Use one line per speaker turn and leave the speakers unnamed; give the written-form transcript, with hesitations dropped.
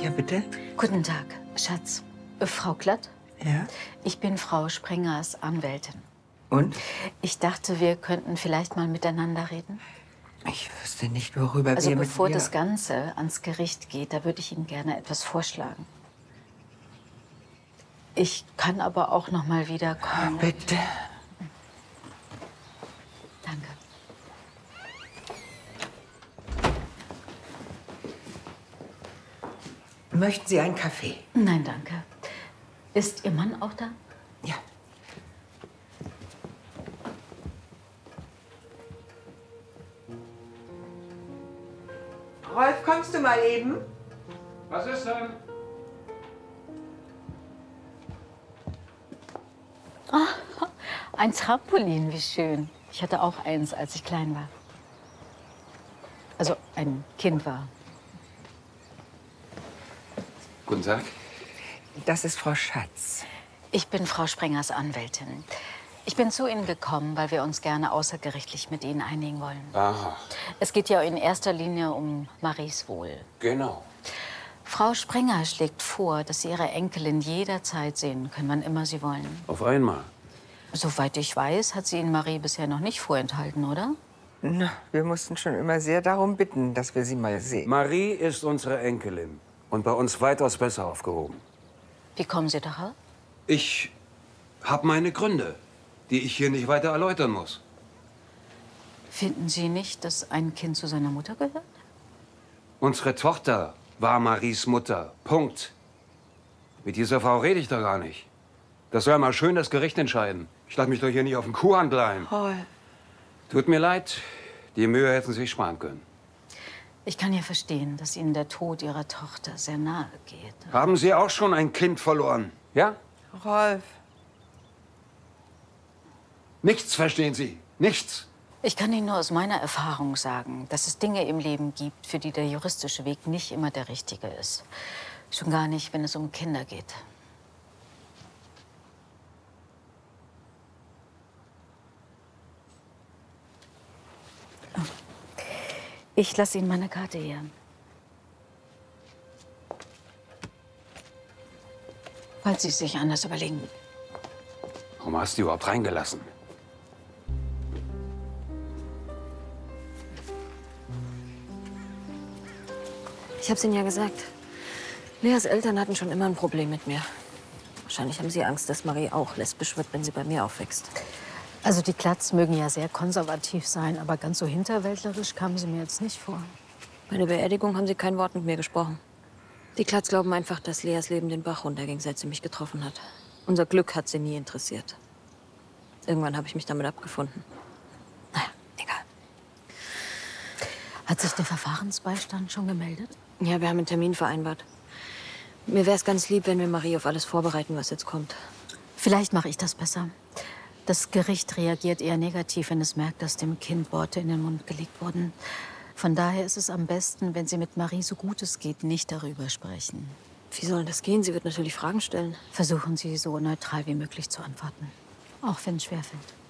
Ja, bitte?
Guten Tag, Schatz. Frau Klatt?
Ja?
Ich bin Frau Sprengers Anwältin.
Und?
Ich dachte, wir könnten vielleicht mal miteinander reden.
Ich wüsste nicht, worüber
Also
wir
bevor
mit mir...
das Ganze ans Gericht geht, da würde ich Ihnen gerne etwas vorschlagen. Ich kann aber auch noch mal wiederkommen.
Bitte?
Danke.
Möchten Sie einen Kaffee?
Nein, danke. Ist Ihr Mann auch da?
Ja. Rolf, kommst du mal eben?
Was ist denn?
Ein Trampolin, wie schön. Ich hatte auch eins, als ich klein war. Also ein Kind war.
Guten Tag.
Das ist Frau Schatz.
Ich bin Frau Sprengers Anwältin. Ich bin zu Ihnen gekommen, weil wir uns gerne außergerichtlich mit Ihnen einigen wollen.
Aha,
Es geht ja in erster Linie um Maries Wohl.
genau.
Frau Sprenger schlägt vor, dass Sie Ihre Enkelin jederzeit sehen können, wann immer Sie wollen.
Auf einmal.
Soweit ich weiß, hat sie Ihnen Marie bisher noch nicht vorenthalten, oder?
Na, wir mussten schon immer sehr darum bitten, dass wir sie mal sehen.
Marie ist unsere Enkelin und bei uns weitaus besser aufgehoben.
Wie kommen Sie darauf?
Ich habe meine Gründe, die ich hier nicht weiter erläutern muss.
Finden Sie nicht, dass ein Kind zu seiner Mutter gehört?
Unsere Tochter war Maries Mutter. Punkt. Mit dieser Frau rede ich da gar nicht. Das soll mal schön das Gericht entscheiden. Ich lasse mich doch hier nicht auf den Kuhhandel ein.
Rolf.
Tut mir leid, die Mühe hätten Sie sich sparen können.
Ich kann ja verstehen, dass Ihnen der Tod Ihrer Tochter sehr nahe geht.
Haben Sie auch schon ein Kind verloren? Ja?
Rolf.
Nichts verstehen Sie. Nichts.
Ich kann Ihnen nur aus meiner Erfahrung sagen, dass es Dinge im Leben gibt, für die der juristische Weg nicht immer der richtige ist. Schon gar nicht, wenn es um Kinder geht. Ich lasse Ihnen meine Karte hier. Falls Sie es sich anders überlegen.
Warum hast du die überhaupt reingelassen?
Ich hab's Ihnen ja gesagt. Leas Eltern hatten schon immer ein Problem mit mir. Wahrscheinlich haben sie Angst, dass Marie auch lesbisch wird, wenn sie bei mir aufwächst.
Also die Klatz mögen ja sehr konservativ sein, aber ganz so hinterwäldlerisch kamen sie mir jetzt nicht vor.
Bei der Beerdigung haben sie kein Wort mit mir gesprochen. Die Klatz glauben einfach, dass Leas Leben den Bach runterging, seit sie mich getroffen hat. Unser Glück hat sie nie interessiert. Irgendwann habe ich mich damit abgefunden. Naja, egal.
Hat sich der Verfahrensbeistand schon gemeldet?
Ja, wir haben einen Termin vereinbart. Mir wäre es ganz lieb, wenn wir Marie auf alles vorbereiten, was jetzt kommt.
Vielleicht mache ich das besser. Das Gericht reagiert eher negativ, wenn es merkt, dass dem Kind Worte in den Mund gelegt wurden. Von daher ist es am besten, wenn Sie mit Marie so gut es geht nicht darüber sprechen.
Wie soll das gehen? Sie wird natürlich Fragen stellen.
Versuchen Sie, so neutral wie möglich zu antworten. Auch wenn es schwerfällt.